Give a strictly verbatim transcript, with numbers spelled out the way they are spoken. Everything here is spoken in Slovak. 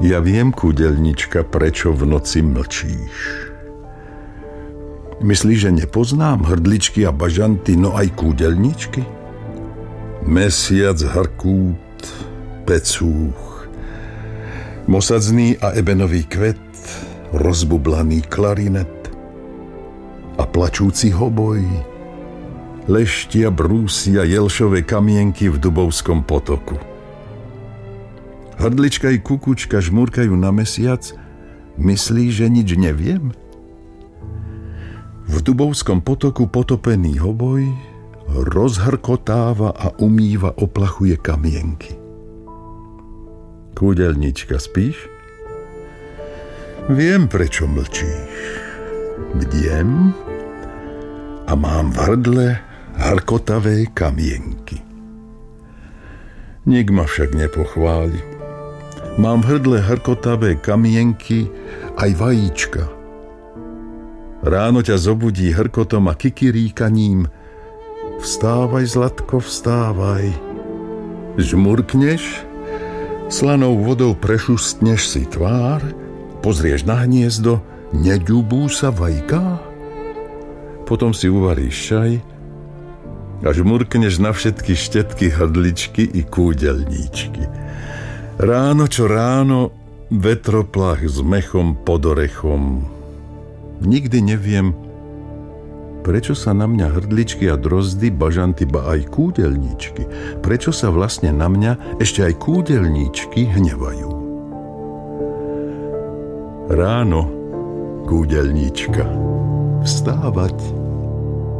Ja viem, kúdelnička, prečo v noci mlčíš. Myslíš, že nepoznám hrdličky a bažanty, no aj kúdelničky? Mesiac, hrkút, pecúch, mosadzný a ebenový kvet, rozbublaný klarinet a plačúci hoboj, leštia, brúsi a jelšové kamienky v Dubovskom potoku. Hrdlička i kukučka žmúrkajú na mesiac, myslí, že nič neviem? V Dubovskom potoku potopený hoboj rozhrkotáva a umýva, oplachuje kamienky. Kúdelnička, spíš? Viem, prečo mlčíš. Bdiem a mám v hrdle harkotavé kamienky. Nik ma však nepochváli. Mám v hrdle hrkotavé kamienky aj vajíčka. Ráno ťa zobudí hrkotom a kikiríkaním. Vstávaj, zlatko, vstávaj. Žmurkneš, slanou vodou prešustneš si tvár, pozrieš na hniezdo, neďubú sa vajká. Potom si uvaríš čaj a žmurkneš na všetky štetky, hrdličky i kúdelníčky. Ráno čo ráno, vetroplach s mechom pod orechom. Nikdy neviem, prečo sa na mňa hrdličky a drozdy, bažanty, ba aj kúdelníčky, prečo sa vlastne na mňa ešte aj kúdelníčky hnevajú. Ráno, kúdelníčka, vstávať.